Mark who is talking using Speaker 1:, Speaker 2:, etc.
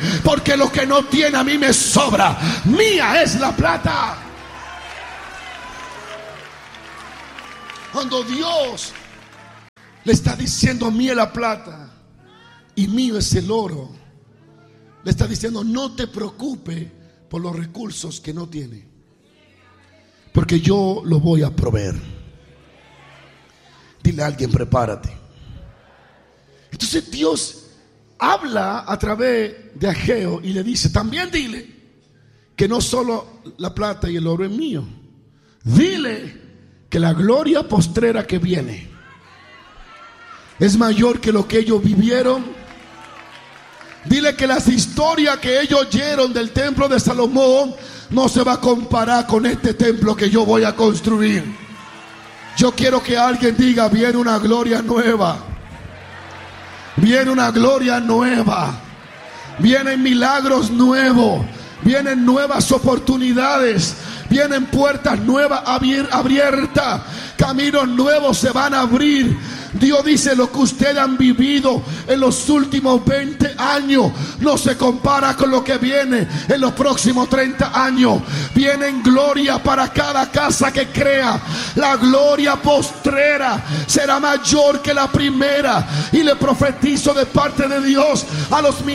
Speaker 1: porque lo que no tiene a mí me sobra. Mía es la plata. Cuando Dios le está diciendo mía es la plata y mío es el oro, le está diciendo no te preocupes por los recursos que no tiene, porque yo lo voy a proveer. Dile a alguien, prepárate. Entonces Dios habla a través de Ageo y le dice, también dile que no solo la plata y el oro es mío. Dile que la gloria postrera que viene es mayor que lo que ellos vivieron. Dile que las historias que ellos oyeron del templo de Salomón no se va a comparar con este templo que yo voy a construir. Yo quiero que alguien diga, viene una gloria nueva. Viene una gloria nueva. Vienen milagros nuevos. Vienen nuevas oportunidades. Vienen puertas nuevas abiertas. Caminos nuevos se van a abrir. Dios dice, lo que ustedes han vivido en los últimos 20 años no se compara con lo que viene en los próximos 30 años. Viene en gloria para cada casa que crea. La gloria postrera será mayor que la primera. Y le profetizo de parte de Dios a los